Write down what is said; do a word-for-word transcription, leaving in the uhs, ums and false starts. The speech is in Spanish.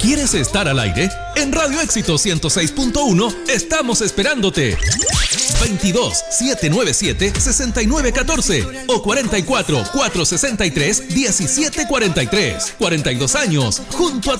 ¿Quieres estar al aire? En Radio Éxito ciento seis punto uno estamos esperándote. veintidós, setecientos noventa y siete, sesenta y nueve catorce o cuarenta y cuatro, cuatrocientos sesenta y tres, diecisiete cuarenta y tres. cuarenta y dos años junto a ti.